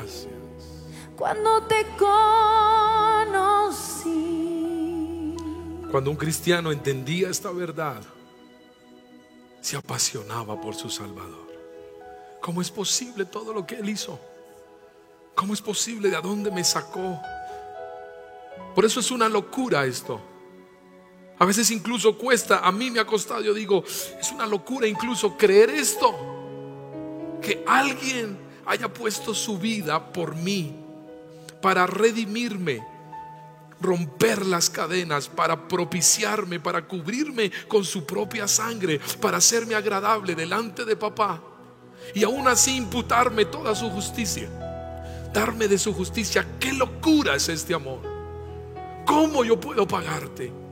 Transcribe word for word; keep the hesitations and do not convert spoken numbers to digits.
Gracias. Cuando te conocí. Cuando un cristiano entendía esta verdad, se apasionaba por su Salvador. ¿Cómo es posible todo lo que Él hizo? ¿Cómo es posible? ¿De dónde me sacó? Por eso es una locura esto. A veces incluso cuesta, a mí me ha costado, yo digo, es una locura incluso creer esto, que alguien haya puesto su vida por mí, para redimirme, romper las cadenas, para propiciarme, para cubrirme con su propia sangre, para hacerme agradable delante de papá, y aún así imputarme toda su justicia, darme de su justicia. ¡Qué locura es este amor! ¿Cómo yo puedo pagarte?